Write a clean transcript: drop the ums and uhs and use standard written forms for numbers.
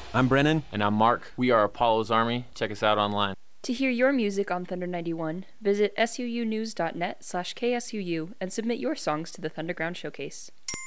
I'm Brennan. And I'm Mark. We are Apollo's Army. Check us out online. To hear your music on Thunder 91, visit suunews.net/ksuu and submit your songs to the Thunderground Showcase.